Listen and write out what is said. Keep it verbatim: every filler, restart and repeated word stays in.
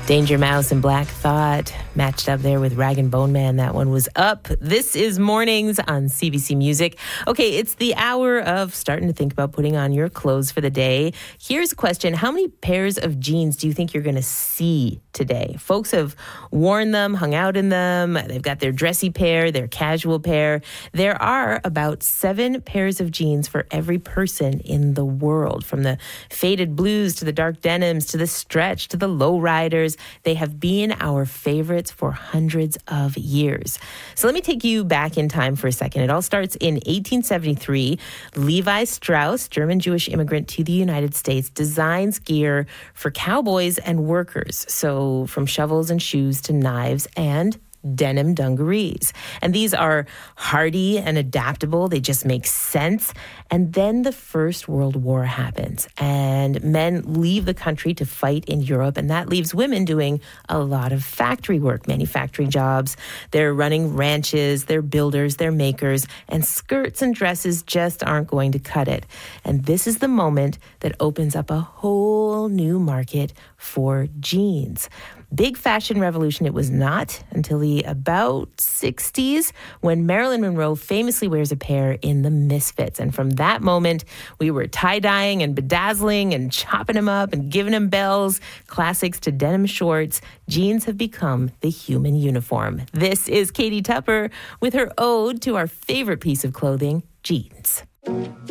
Danger Mouse and Black Thought matched up there with Rag and Bone Man. That one was up. This is Mornings on C B C Music. Okay, it's the hour of starting to think about putting on your clothes for the day. Here's a question. How many pairs of jeans do you think you're going to see today? Folks have worn them, hung out in them. They've got their dressy pair, their casual pair. There are about seven pairs of jeans for every person in the world, from the faded blues to the dark denims to the stretch to the low riders. They have been our favorites for hundreds of years. So let me take you back in time for a second. It all starts in eighteen seventy-three. Levi Strauss, German-Jewish immigrant to the United States, designs gear for cowboys and workers. So from shovels and shoes to knives and denim dungarees. And these are hardy and adaptable. They just make sense. And then the First World War happens, and men leave the country to fight in Europe, and that leaves women doing a lot of factory work, manufacturing jobs. They're running ranches, they're builders, they're makers, and skirts and dresses just aren't going to cut it. And this is the moment that opens up a whole new market for jeans. Big fashion revolution it was not until the about sixties, when Marilyn Monroe famously wears a pair in the Misfits. And from that moment, we were tie-dyeing and bedazzling and chopping them up and giving them bells. Classics to denim shorts, jeans have become the human uniform. This is Katie Tupper with her ode to our favorite piece of clothing, jeans.